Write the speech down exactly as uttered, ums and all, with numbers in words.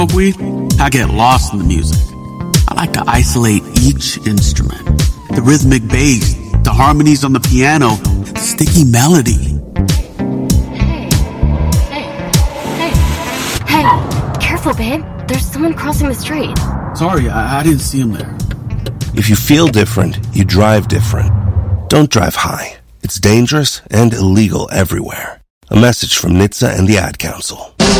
smoke weed, I get lost in the music. I like to isolate each instrument. The rhythmic bass, the harmonies on the piano, the sticky melody. Hey, hey, hey, careful, babe. There's someone crossing the street. Sorry, I, I didn't see him there. If you feel different, you drive different. Don't drive high. It's dangerous and illegal everywhere. A message from N H T S A and the Ad Council.